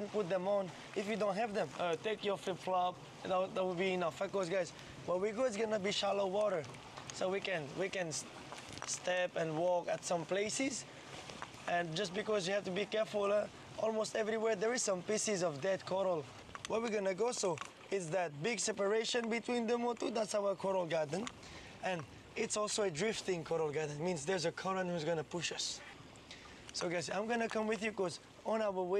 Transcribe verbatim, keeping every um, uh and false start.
can put them on if you don't have them. Uh, take your flip-flop, that, that would be enough. Because guys, where we go is gonna be shallow water. So we can, we can step and walk at some places. And just because you have to be careful, uh, almost everywhere there is some pieces of dead coral. Where we're gonna go, so it's that big separation between the motu, that's our coral garden. And it's also a drifting coral garden, it means there's a current who's gonna push us. So guys, I'm gonna come with you because on our way